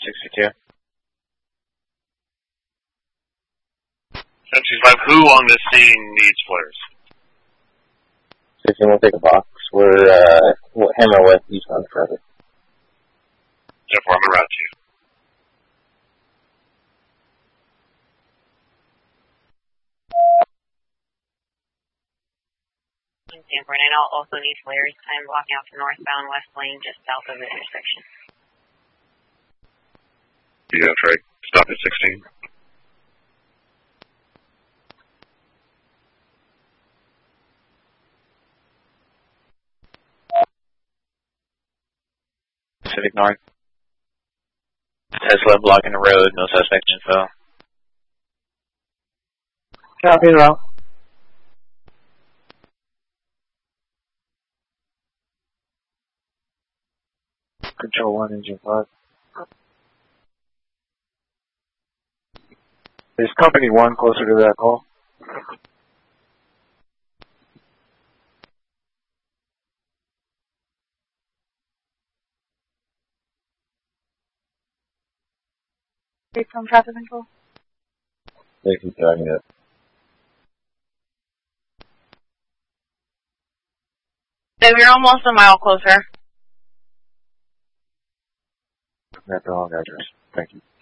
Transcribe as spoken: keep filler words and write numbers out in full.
sixty-two. ten sixty-five, who on this scene needs flares? sixteen, we'll take a box. We're, uh, we'll hammer west eastbound forever. Jeff, we're on the route to you. San Bernardino also needs flares. I'm blocking out the northbound west lane just south of the intersection. Yeah, that's right. Stop at sixteen. Pacific North. Tesla blocking the road, no suspect info. Copy it out. Control one, engine five. Is company one closer to that call? Based on traffic control. They keep driving it. So we're almost a mile closer. That's the wrong address. Thank you.